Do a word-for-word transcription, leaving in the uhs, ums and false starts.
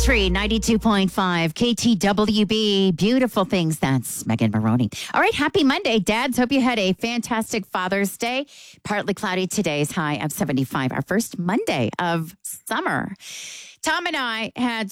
Country ninety-two point five, K T W B. Beautiful things. That's Megan Maroney. All right. Happy Monday, dads. Hope you had a fantastic Father's Day. Partly cloudy. Today's high of seventy-five. Our first Monday of summer. Tom and I had